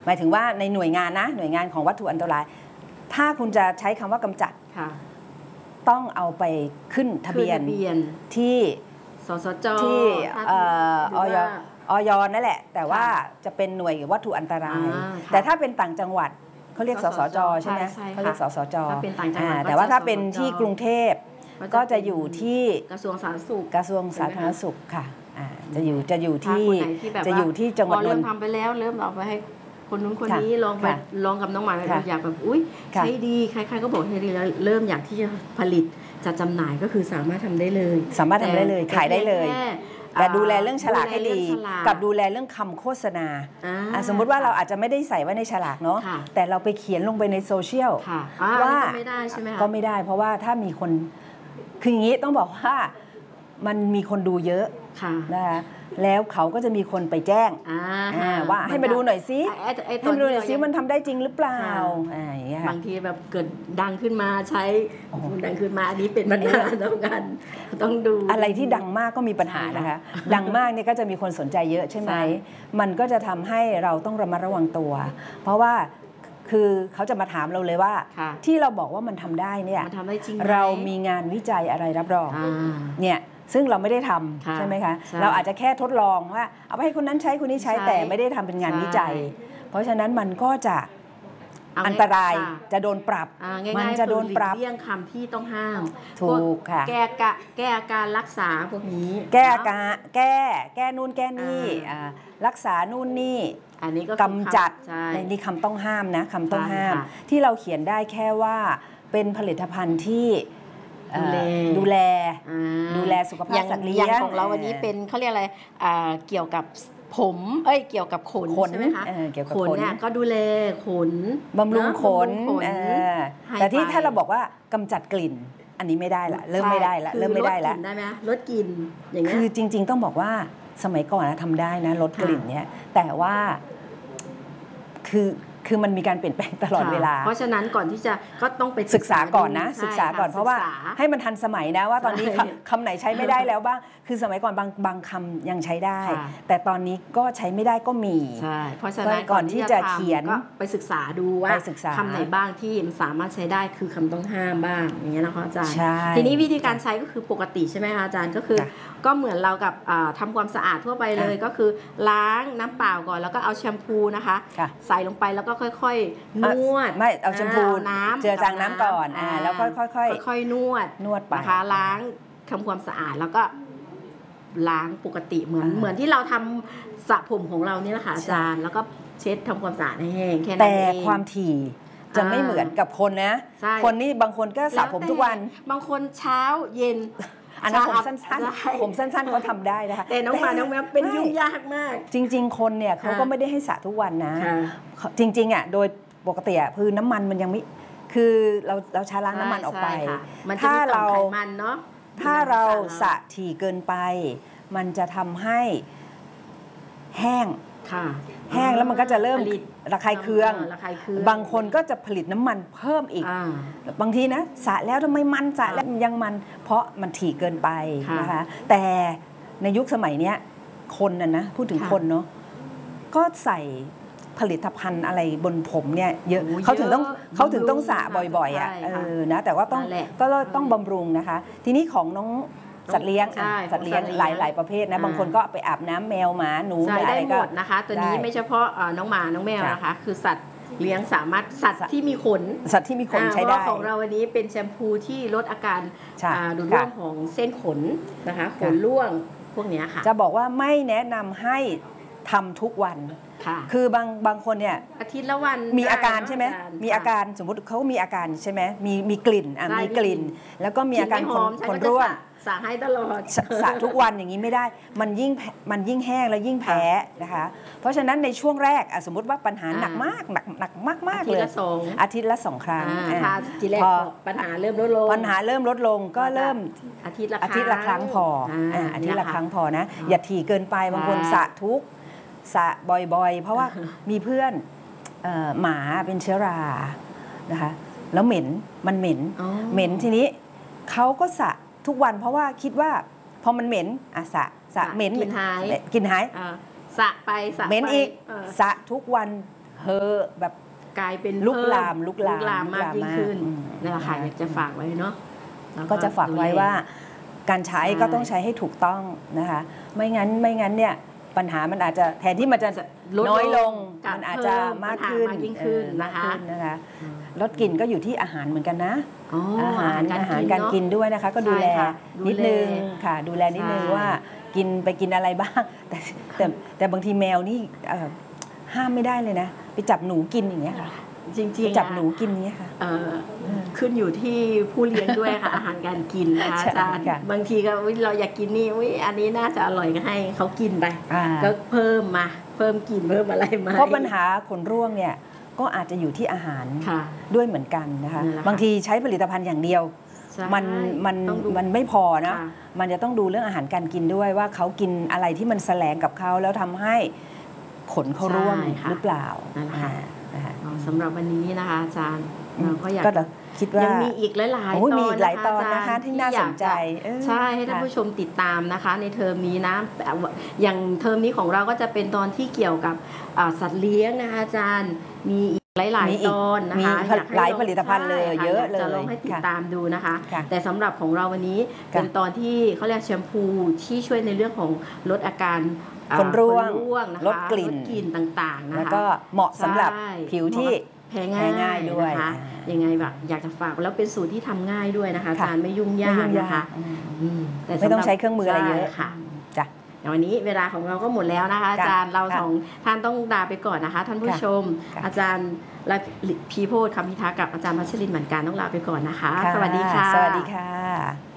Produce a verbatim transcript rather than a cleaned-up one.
หมายถึงว่าในหน่วยงานนะหน่วยงานของวัตถุอันตรายถ้าคุณจะใช้คำว่ากำจัดต้องเอาไปขึ้นทะเบียนที่สสจที่ออยออยนั่นแหละแต่ว่าจะเป็นหน่วยวัตถุอันตรายแต่ถ้าเป็นต่างจังหวัดเขาเรียกสสจใช่ไหมเขาเรียกสสจแต่ว่าถ้าเป็นที่กรุงเทพก็จะอยู่ที่กระทรวงสาธารณสุขกระทรวงสาธารณสุขค่ะจะอยู่จะอยู่ที่จะอยู่ที่จังหวัดนนท์เริ่มทำไปแล้วเริ่มเอาไปให้คนนู้นคนนี้ลองไปลองกับน้องหมาอยากแบบอุ้ยใช้ดีใครๆก็บอกใช้ดีแล้วเริ่มอยากที่จะผลิตจะจำหน่ายก็คือสามารถทำได้เลยสามารถทำได้เลยขายได้เลยแต่ดูแลเรื่องฉลากให้ดีกับดูแลเรื่องคำโฆษณาสมมุติว่าเราอาจจะไม่ได้ใส่ไว้ในฉลากเนาะแต่เราไปเขียนลงไปในโซเชียลว่าไม่ได้ใช่ไหมคะก็ไม่ได้เพราะว่าถ้ามีคนคืออย่างนี้ต้องบอกว่ามันมีคนดูเยอะนะคะแล้วเขาก็จะมีคนไปแจ้งว่าให้มาดูหน่อยซิให้มาดูหน่อยซิมันทำได้จริงหรือเปล่าบางทีแบบเกิดดังขึ้นมาใช้ดังขึ้นมาอันนี้เป็นปัญหาต้องกันต้องดูอะไรที่ดังมากก็มีปัญหานะคะดังมากเนี่ยก็จะมีคนสนใจเยอะใช่ไหมมันก็จะทำให้เราต้องระมัดระวังตัวเพราะว่าคือเขาจะมาถามเราเลยว่าที่เราบอกว่ามันทำได้เนี่ยเรามีงานวิจัยอะไรรับรองเนี่ยซึ่งเราไม่ได้ทำใช่ไหมคะเราอาจจะแค่ทดลองว่าเอาไปให้คนนั้นใช้คนนี้ใช้แต่ไม่ได้ทำเป็นงานวิจัยเพราะฉะนั้นมันก็จะอันตรายจะโดนปรับมันจะโดนปรับเรื่องคำที่ต้องห้ามถูกค่ะแก้กะแก้อาการรักษาพวกนี้แก้อาการแก้แก้นู่นแก้นี่รักษานู่นนี่อันนี้ก็กำจัดในนี้คำต้องห้ามนะคำต้องห้ามที่เราเขียนได้แค่ว่าเป็นผลิตภัณฑ์ที่ดูแลดูแลสุขภาพสัตว์เลี้ยงอย่างของเราวันนี้เป็นเขาเรียกอะไรเกี่ยวกับผมเอ้ยเกี่ยวกับขนใช่ไหมคะขนเนี่ยก็ดูแลขนบำรุงขนแต่ที่ถ้าเราบอกว่ากำจัดกลิ่นอันนี้ไม่ได้ละเริ่มไม่ได้ละเริ่มไม่ได้ละได้ไหมลดกลิ่นอย่างเงี้ยคือจริงๆต้องบอกว่าสมัยก่อนนะทำได้นะลดกลิ่นเนี่ยแต่ว่าคือคือมันมีการเปลี่ยนแปลงตลอดเวลาเพราะฉะนั้นก่อนที่จะก็ต้องไปศึกษาก่อนนะศึกษาก่อนเพราะว่าให้มันทันสมัยนะว่าตอนนี้คำไหนใช้ไม่ได้แล้วบ้างคือสมัยก่อนบางบางคำยังใช้ได้แต่ตอนนี้ก็ใช้ไม่ได้ก็มีใช่เพราะฉะนั้นก่อนที่จะเขียนก็ไปศึกษาดูว่าคำไหนบ้างที่มันสามารถใช้ได้คือคำต้องห้ามบ้างอย่างเงี้ยนะคะอาจารย์ทีนี้วิธีการใช้ก็คือปกติใช่ไหมคะอาจารย์ก็คือก็เหมือนเรากับทำความสะอาดทั่วไปเลยก็คือล้างน้ำเปล่าก่อนแล้วก็เอาแชมพูนะคะใส่ลงไปแล้วก็ค่อยๆนวดไม่เอาแชมพูเจือจางน้ำก่อนแล้วค่อยๆค่อยๆนวดนวดไปนะคะล้างทำความสะอาดแล้วก็ล้างปกติเหมือนเหมือนที่เราทำสระผมของเรานี่แหละค่ะอาจารย์แล้วก็เช็ดทำความสะอาดให้แห้งแค่นั้นเองแต่ความถี่จะไม่เหมือนกับคนนะคนนี่บางคนก็สระผมทุกวันบางคนเช้าเย็นอันนั้นผมสั้นๆผมสั้นๆเขาทำได้นะคะแต่น้องหมาน้องแมวเป็นยุ่งยากมากจริงๆคนเนี่ยเขาก็ไม่ได้ให้สระทุกวันนะจริงๆอ่ะโดยปกติอ่ะคือน้ำมันมันยังไม่คือเราเราใช้ล้างน้ำมันออกไปถ้าเราถ้าเราสระถี่เกินไปมันจะทำให้แห้งแห้งแล้วมันก็จะเริ่มระคายเคืองบางคนก็จะผลิตน้ำมันเพิ่มอีกบางทีนะสระแล้วทำไมมันสระแล้วยังมันเพราะมันถี่เกินไปนะคะแต่ในยุคสมัยนี้คนน่ะนะพูดถึงคนเนาะก็ใส่ผลิตภัณฑ์อะไรบนผมเนี่ยเยอะเขาถึงต้องเขาถึงต้องสระบ่อยๆอ่ะเออนะแต่ว่าต้องก็ต้องบำรุงนะคะทีนี้ของน้องสัตว์เลี้ยงสัตว์เลี้ยงหลายๆประเภทนะบางคนก็ไปอาบน้ำแมวหมาหนูอะไรก็ได้หมดนะคะตัวนี้ไม่เฉพาะน้องหมาน้องแมวนะคะคือสัตว์เลี้ยงสามารถสัตว์ที่มีขนสัตว์ที่มีขนใช้ได้ของเราวันนี้เป็นแชมพูที่ลดอาการดูร่วงของเส้นขนนะคะขนร่วงพวกนี้ค่ะจะบอกว่าไม่แนะนำให้ทำทุกวันคือบางบางคนเนี่ยอาทิตย์ละวันมีอาการใช่ไหมมีอาการสมมติเขามีอาการใช่ไหมมีมีกลิ่นอ่ะมีกลิ่นแล้วก็มีอาการขนร่วงสระให้ตลอดสระทุกวันอย่างนี้ไม่ได้มันยิ่งมันยิ่งแห้งแล้วยิ่งแพ้นะคะเพราะฉะนั้นในช่วงแรกสมมติว่าปัญหาหนักมากหนักหนักมากมากเลยอาทิตย์ละสองครั้งทีแรกปัญหาเริ่มลดลงปัญหาเริ่มลดลงก็เริ่มอาทิตย์ละอาทิตย์ละครั้งพออาทิตย์ละครั้งพอนะอย่าถี่เกินไปบางคนสระทุกสระบ่อยๆเพราะว่ามีเพื่อนหมาเป็นเชื้อรานะคะแล้วเหม็นมันเหม็นเหม็นทีนี้เขาก็สระทุกวันเพราะว่าคิดว่าพอมันเหม็นอ่ะสระสระเหม็นกินหายกินหายสระไปสระเหม็นอีกสระทุกวันเฮ้อแบบกลายเป็นลุกลามลุกลามลุกลามมากยิ่งขึ้นนี่แหละค่ะอยากจะฝากไว้เนาะก็จะฝากไว้ว่าการใช้ก็ต้องใช้ให้ถูกต้องนะคะไม่งั้นไม่งั้นเนี่ยปัญหามันอาจจะแทนที่มันจะน้อยลงมันอาจจะมากขึ้นยิ่งขึ้นนะคะนะคะลดกลิ่นก็อยู่ที่อาหารเหมือนกันนะอาหารอาหารการกินด้วยนะคะก็ดูแลนิดนึงค่ะดูแลนิดนึงว่ากินไปกินอะไรบ้างแต่แต่แต่บางทีแมวนี่ห้ามไม่ได้เลยนะไปจับหนูกินอย่างเงี้ยค่ะจริงๆจับหนูกินนี้ค่ะขึ้นอยู่ที่ผู้เลี้ยงด้วยค่ะอาหารการกินนะคะอาจารย์บางทีก็เราอยากกินนี่อันนี้น่าจะอร่อยก็ให้เขากินไปก็เพิ่มมาเพิ่มกินเพิ่มอะไรมาเพราะปัญหาขนร่วงเนี่ยก็อาจจะอยู่ที่อาหารด้วยเหมือนกันนะคะบางทีใช้ผลิตภัณฑ์อย่างเดียวมันมันมันไม่พอนะมันจะต้องดูเรื่องอาหารการกินด้วยว่าเขากินอะไรที่มันแสลงกับเขาแล้วทำให้ขนเขาร่วงหรือเปล่าสำหรับวันนี้นะคะอาจารย์เราก็อยากคิดว่ายังมีอีกหลายๆตอนมีอีกหลายตอนนะคะที่น่าสนใจใช่ให้ท่านผู้ชมติดตามนะคะในเทอมนี้นะอย่างเทอมนี้ของเราก็จะเป็นตอนที่เกี่ยวกับสัตว์เลี้ยงนะคะอาจารย์มีอีกหลายๆตอนนะคะหลายผลิตภัณฑ์เลยเยอะเลยจะลองให้ติดตามดูนะคะแต่สำหรับของเราวันนี้เป็นตอนที่เขาเรียกแชมพูที่ช่วยในเรื่องของลดอาการขนร่วงลดกลิ่นกลิ่นต่างๆนะคะแล้วก็เหมาะสำหรับผิวที่แพ้ง่ายด้วยนะคะยังไงแบบอยากจะฝากแล้วเป็นสูตรที่ทำง่ายด้วยนะคะอาจารย์ไม่ยุ่งยากนะคะแต่ไม่ต้องใช้เครื่องมืออะไรเยอะค่ะจ้ะวันนี้เวลาของเราก็หมดแล้วนะคะอาจารย์เราสองท่านต้องลาไปก่อนนะคะท่านผู้ชมอาจารย์และพีโพธคำพิทักษ์กับอาจารย์พัชรินทร์เหมือนกันต้องลาไปก่อนนะคะสวัสดีค่ะสวัสดีค่ะ